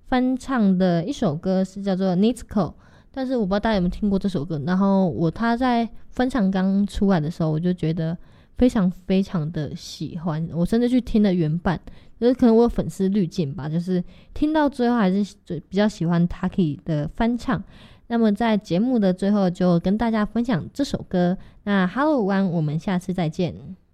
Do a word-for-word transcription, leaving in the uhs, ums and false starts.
翻唱的一首歌是叫做 Nitsko， 但是我不知道大家有没有听过这首歌。然后我他在翻唱刚出来的时候，我就觉得非常非常的喜欢，我甚至去听了原版，就是可能我有粉丝滤镜吧，就是听到最后还是比较喜欢 Taki 的翻唱。那么在节目的最后就跟大家分享这首歌。那 Hello One， 我们下次再见。